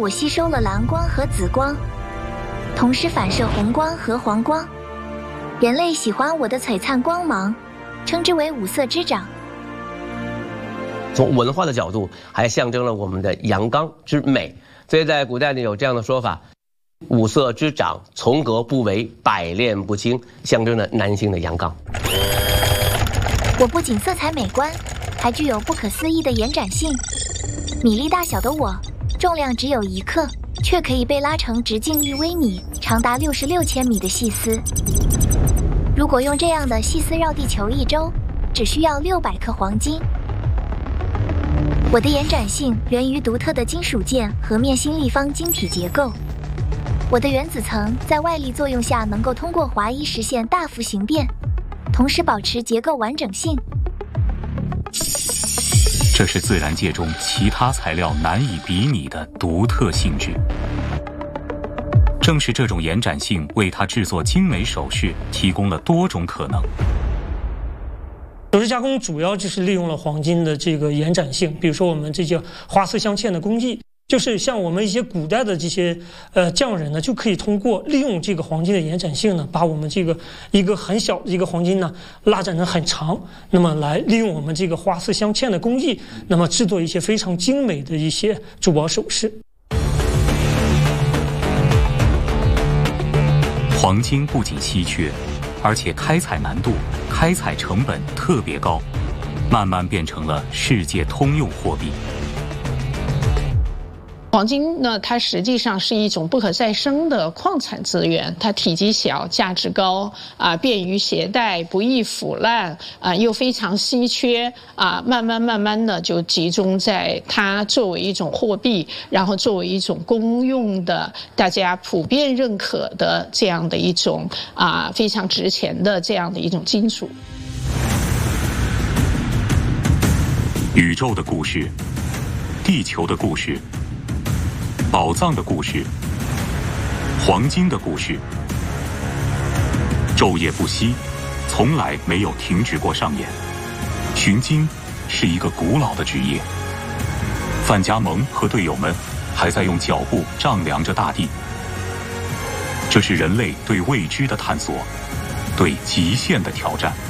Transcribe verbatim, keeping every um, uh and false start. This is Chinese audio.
我吸收了蓝光和紫光，同时反射红光和黄光。人类喜欢我的璀璨光芒，称之为五色之长。 从文化的角度，还象征了我们的阳刚之美。所以在古代呢，有这样的说法：五色之长，从革不为，百炼不倾，象征着男性的阳刚。 我不仅色彩美观，还具有不可思议的延展性。米粒大小的我，重量只有一克，却可以被拉成直径一微米、长达六十六千米的细丝。如果用这样的细丝绕地球一周，只需要六百克黄金。我的延展性源于独特的金属键和面心立方晶体结构。我的原子层在外力作用下能够通过滑移实现大幅形变，同时保持结构完整性。 这是自然界中其他材料难以比拟的独特性质。正是这种延展性，为它制作精美首饰提供了多种可能。 首饰加工主要就是利用了黄金的这个延展性，比如说我们这叫花丝镶嵌的工艺，就是像我们一些古代的这些呃匠人呢，就可以通过利用这个黄金的延展性呢，把我们这个一个很小的一个黄金呢拉展成很长，那么来利用我们这个花丝镶嵌的工艺，那么制作一些非常精美的一些珠宝首饰。 黄金不仅稀缺，而且开采难度、开采成本特别高，慢慢变成了世界通用货币。 黄金呢，它实际上是一种不可再生的矿产资源，它体积小，价值高，啊、呃，便于携带，不易腐烂，啊、呃，又非常稀缺，啊、呃，慢慢慢慢的就集中在它作为一种货币，然后作为一种公用的、大家普遍认可的这样的一种啊、呃、非常值钱的这样的一种金属。 宇宙的故事，地球的故事。宝藏的故事，黄金的故事，昼夜不息，从来没有停止过上演。寻金是一个古老的职业，范加蒙和队友们还在用脚步丈量着大地。这是人类对未知的探索，对极限的挑战。